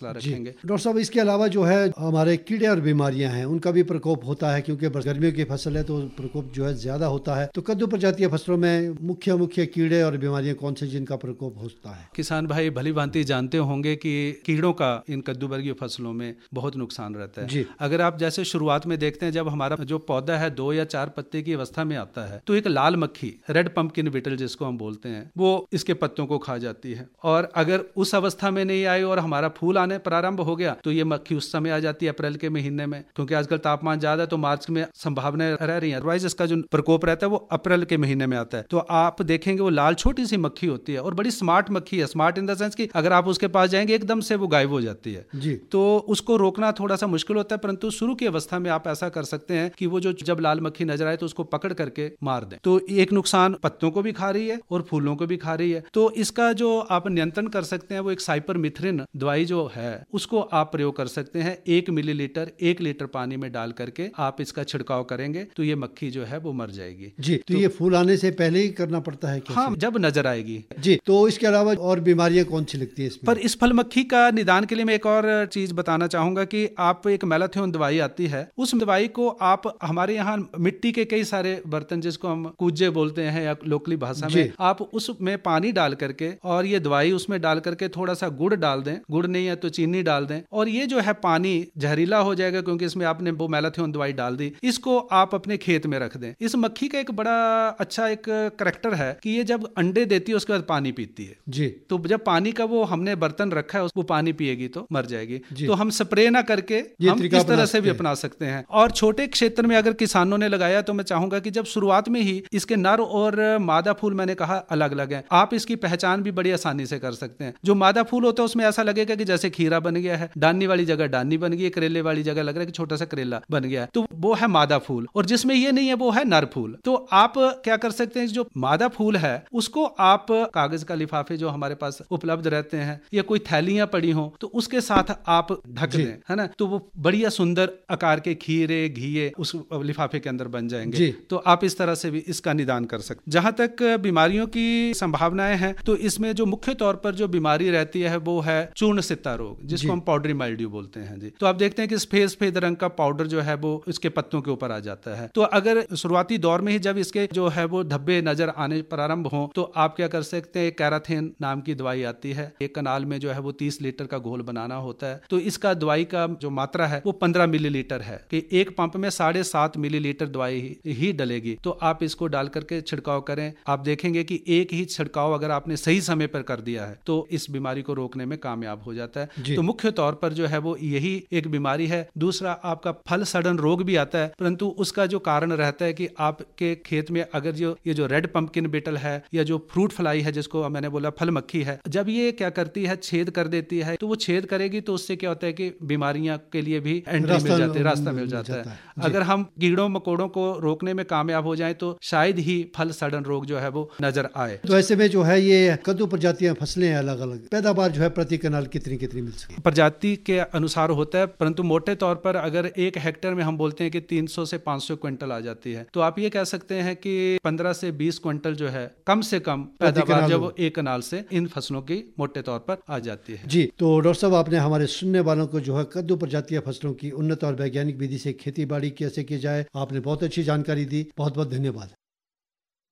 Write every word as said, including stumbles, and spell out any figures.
फासला रखेंगे। डॉक्टर साहब, इसके अलावा जो है हमारे कीड़े और बीमारियां हैं, उनका भी प्रकोप होता है, क्योंकि गर्मियों की फसल है तो प्रकोप जो है ज्यादा होता है। तो कद्दू प्रजातीय फसलों में मुख्य मुख्य कीड़े और बीमारियां कौन से जिनका प्रकोप होता है? किसान भाई भली भांति जानते होंगे कि कीड़ों का इन कद्दू वर्गीय फसलों में बहुत नुकसान रहता है जी। अगर आप जैसे शुरुआत में देखते हैं, जब हमारा जो पौधा है दो या चार पत्ते की अवस्था में आता है तो एक लाल मक्खी, रेड पंपकिन बीटल जिसको हम बोलते हैं, वो इसके पत्तों को खा जाती है। और अगर उस अवस्था में नहीं आई और हमारा फूल आने प्रारंभ हो गया तो ये मक्खी उस समय आ जाती है, अप्रैल के महीने में, क्योंकि आजकल तापमान ज्यादा है तो मार्च में संभावना रह रही है। अदरवाइज इसका जो प्रकोप रहता है वो अप्रैल के महीने में आता है। तो आप देखेंगे वो लाल छोटी सी मक्खी होती है और बड़ी स्मार्ट मक्खी है। स्मार्ट इन द सेंस कि अगर आप उसके पास जाएंगे एकदम से वो गायब हो जाती है जी। तो उसको रोकना थोड़ा सा मुश्किल होता है, परंतु शुरू की अवस्था में आप ऐसा कर सकते हैं कि वो जो जब लाल मक्खी नजर आए तो उसको पकड़ करके मार दें। तो एक नुकसान पत्तों को भी खा रही है और फूलों को भी खा रही है। तो इसका जो आप नियंत्रण कर सकते हैं वो एक साइपरमिथ्रिन दवाई जो है उसको आप प्रयोग कर सकते हैं। एक मिलीलीटर एक लीटर पानी में डाल करके आप इसका छिड़काव करेंगे तो ये मक्खी जो है वो मर जाएगी। जी। तो, तो ये फूल आने से पहले ही करना पड़ता है कैसे? हाँ, जब नजर आएगी। जी। तो इसके अलावा और बीमारियां कौन सी लगती है इसमें? पर इस फल मक्खी का निदान के लिए मैं एक और चीज बताना चाहूंगा कि आप एक मैलाथियोन दवाई आती है, उस दवाई को आप हमारे यहाँ मिट्टी के कई सारे बर्तन जिसको हम कूजे बोलते हैं या लोकली भाषा में, आप उसमें पानी डाल करके और ये दवाई उसमें डाल करके थोड़ा सा गुड़ डाल दें, गुड़ नहीं है तो चीनी डाल दें, और ये जो है पानी जहरीला हो जाएगा क्योंकि इसमें आपने वो मैलाथियोन दवाई डाल दी। इसको आप अपने खेत में रख दें। इस मक्खी का एक बड़ा अच्छा एक करैक्टर है कि ये जब अंडे देती है उसके बाद पानी पीती है जी। तो जब पानी का वो हमने बर्तन रखा है वो पानी पिएगी तो मर जाएगी। तो हम स्प्रे ना करके हम इस तरह से भी अपना सकते हैं। और छोटे क्षेत्र में अगर किसानों ने लगाया तो मैं चाहूंगा कि जब शुरुआत में ही इसके नर और मादा फूल मैंने कहा अलग अलग हैं, आप इसकी पहचान भी बड़ी आसानी से कर सकते हैं। जो मादा फूल होता है उसमें ऐसा लगेगा कि जैसे खीरा बन गया है, डानी वाली जगह डानी बन गई है, करेले वाली जगह लग रहा है कि छोटा सा करेला बन गया है, तो वो है मादा फूल। और जिसमें ये नहीं है वो है नर फूल। तो आप क्या कर सकते हैं, जो मादा फूल है उसको आप कागज का लिफाफे जो हमारे पास उपलब्ध रहते हैं या कोई थैलियां पड़ी हो तो उसके साथ आप ढक दें, है ना, तो वो बढ़िया सुंदर आकार के खीरे घिए उस लिफाफे के अंदर बन जाएंगे। तो आप इस तरह से भी इसका निदान कर सकते। जहां तक बीमारियों की संभावनाएं हैं तो इसमें जो मुख्य तौर पर जो बीमारी रहती है वो है चूर्ण सित्ता रोग, जिसको हम पाउडरी माइल्ड्यू बोलते हैं जी। तो आप देखते हैं कि सफेद सफेद रंग का पाउडर जो है वो इसके पत्तों के ऊपर आ जाता है। तो अगर शुरुआती दौर में ही जब इसके जो है वो धब्बे नजर आने प्रारंभ हो तो आप क्या कर सकते हैं, कैराथेन नाम की दवाई आती है। एक कनाल में जो है वो तीस लीटर का घोल बनाना होता है। तो इसका दवाई का जो मात्रा है वो पंद्रह मिलीलीटर है कि एक पंप में साढ़े सात मिलीलीटर दवाई ही, ही डलेगी। तो आप इसको डाल करके छिड़काव करें। आप देखेंगे कि एक ही छिड़काव अगर आपने सही समय पर कर दिया है तो इस बीमारी को रोकने में कामयाब हो जाता है। तो मुख्य तौर पर जो है वो यही एक बीमारी है। दूसरा आपका फल सड़न रोग भी आता है, परंतु उसका जो कारण रहता है कि आपके खेत में अगर जो ये जो रेड पंपकिन बीटल है या जो फ्रूट फ्लाई है जिसको मैंने बोला फल मक्खी है, जब ये क्या करती है छेद कर देती है तो वो छेद करेगी तो उससे क्या होता है कि बीमारियां के लिए भी एंट्री मिल जाती है, रास्ता मिल जाता है। अगर हम कीड़ों मकोड़ों को रोकने में कामयाब हो जाएं तो शायद ही फल सड़न रोग जो है वो नजर आए। तो ऐसे में जो है ये कद्दू प्रजातियां फसलें अलग अलग, पैदावार जो है प्रति कनाल कितनी कितनी मिल सकती है? प्रजाति के अनुसार होता है, परंतु मोटे तौर पर अगर एक हेक्टेयर में हम बोलते हैं कि तीन सौ से पाँच सौ क्विंटल आ जाती है तो आप ये कह सकते हैं कि पंद्रह से बीस क्विंटल जो है कम से कम पैदावार जब वो एक कनाल से इन फसलों की मोटे तौर पर आ जाती है। जी। तो डॉक्टर साहब आपने हमारे सुनने वालों को जो है कद्दू प्रजातीय फसलों की उन्नत और वैज्ञानिक विधि से खेती बाड़ी कैसे की जाए आपने बहुत अच्छी जानकारी दी। बहुत बहुत धन्यवाद।